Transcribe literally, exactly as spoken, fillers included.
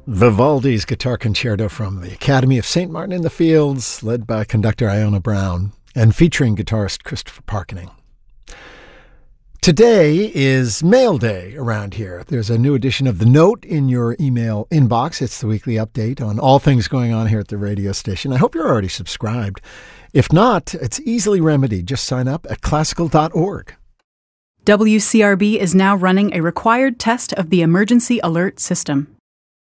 Vivaldi's Guitar Concerto from the Academy of Saint Martin in the Fields, led by conductor Iona Brown and featuring guitarist Christopher Parkening. Today is Mail Day around here. There's a new edition of The Note in your email inbox. It's the weekly update on all things going on here at the radio station. I hope you're already subscribed. If not, it's easily remedied. Just sign up at classical dot org. W C R B is now running a required test of the emergency alert system.